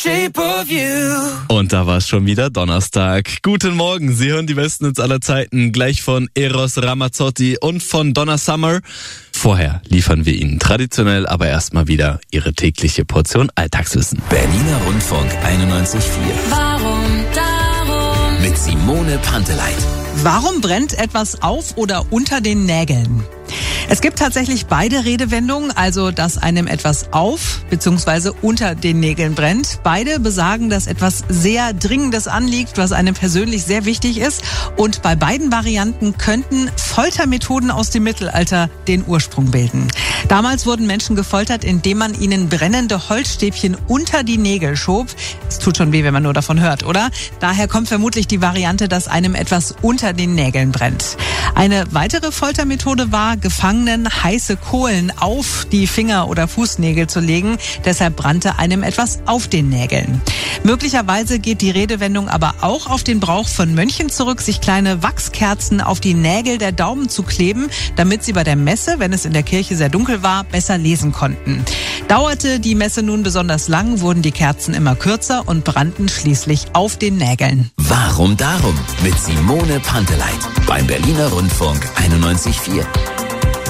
shape of you. Und da war es schon wieder Donnerstag. Guten Morgen, Sie hören die besten Hits aller Zeiten, gleich von Eros Ramazzotti und von Donna Summer. Vorher liefern wir Ihnen traditionell aber erstmal wieder Ihre tägliche Portion Alltagswissen. Berliner Rundfunk 91.4. Warum, darum. Mit Simone Panteleit. Warum brennt etwas auf oder unter den Nägeln? Es gibt tatsächlich beide Redewendungen, also dass einem etwas auf bzw. unter den Nägeln brennt. Beide besagen, dass etwas sehr Dringendes anliegt, was einem persönlich sehr wichtig ist. Und bei beiden Varianten könnten Foltermethoden aus dem Mittelalter den Ursprung bilden. Damals wurden Menschen gefoltert, indem man ihnen brennende Holzstäbchen unter die Nägel schob. Es tut schon weh, wenn man nur davon hört, oder? Daher kommt vermutlich die Variante, dass einem etwas unter den Nägeln brennt. Eine weitere Foltermethode war, Gefangenen heiße Kohlen auf die Finger- oder Fußnägel zu legen. Deshalb brannte einem etwas auf den Nägeln. Möglicherweise geht die Redewendung aber auch auf den Brauch von Mönchen zurück, sich kleine Wachskerzen auf die Nägel der Daumen zu kleben, damit sie bei der Messe, wenn es in der Kirche sehr dunkel war, besser lesen konnten. Dauerte die Messe nun besonders lang, wurden die Kerzen immer kürzer und brannten schließlich auf den Nägeln. Warum darum? Mit Simone Panteleit. Beim Berliner Rundfunk 91.4.